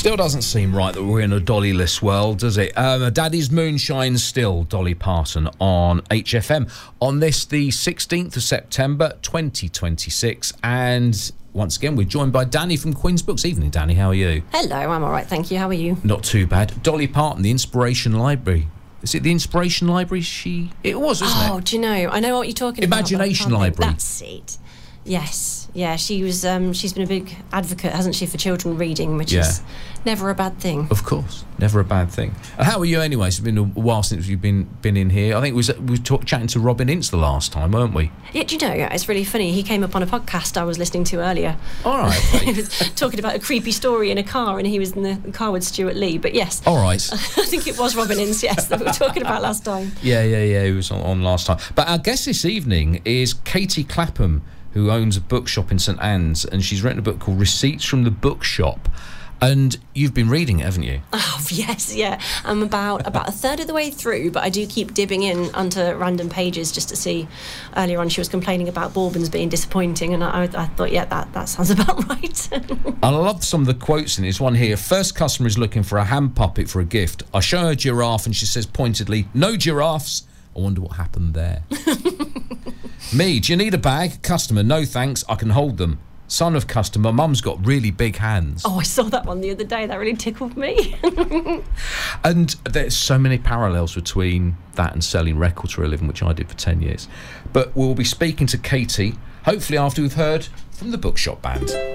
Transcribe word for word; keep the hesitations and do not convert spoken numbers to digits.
Still doesn't seem right that we're in a Dolly-less world, does it? Um, Daddy's Moonshine Still, Dolly Parton on H F M. On this, the sixteenth of September, twenty twenty-six. And once again, we're joined by Danny from Quinn's Books. Evening, Danny. How are you? Hello, I'm all right, thank you. How are you? Not too bad. Dolly Parton, The Inspiration Library. Is it The Inspiration Library? She... It was, isn't oh, it? Oh, do you know? I know what you're talking Imagination about. Library. That's it. Yes, yeah, she was. Um, she's been a big advocate, hasn't she, for children reading, which Yeah. is never a bad thing. Of course, never a bad thing. And how are you anyway? It's been a while since you've been been in here. I think we was we were talk, chatting to Robin Ince the last time, weren't we? Yeah, do you know, it's really funny. He came up on a podcast I was listening to earlier. All right. He was talking about a creepy story in a car, and he was in the car with Stuart Lee. But yes, All right. I think it was Robin Ince, yes, that we were talking about last time. Yeah, yeah, yeah. He was on, on last time. But our guest this evening is Katie Clapham, who owns a bookshop in St Anne's, and she's written a book called Receipts from the Bookshop. And you've been reading it, haven't you? Oh, yes, yeah. I'm about about a third of the way through, but I do keep dipping in onto random pages just to see. Earlier on, she was complaining about Bourbons being disappointing, and I, I thought, yeah, that, that sounds about right. I love some of the quotes in this one here. First customer is looking for a hand puppet for a gift. I show her a giraffe, and she says pointedly, "No giraffes." I wonder what happened there. Me, do you need a bag? Customer, no thanks, I can hold them. Son of customer, mum's got really big hands. Oh, I saw that one the other day. That really tickled me. And there's so many parallels between that and selling records for a living, which I did for ten years. But we'll be speaking to Katie, hopefully after we've heard from the Bookshop Band.